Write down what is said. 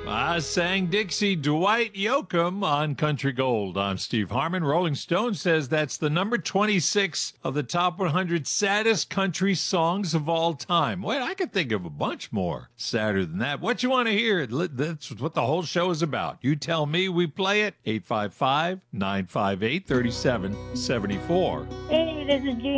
I sang Dixie, Dwight Yoakam on Country Gold. I'm Steve Harmon. Rolling Stone says that's the number 26 of the top 100 saddest country songs of all time. Wait, I could think of a bunch more sadder than that. What you want to hear? That's what the whole show is about. You tell me, we play it. 855-958-3774. Hey, this is Jean.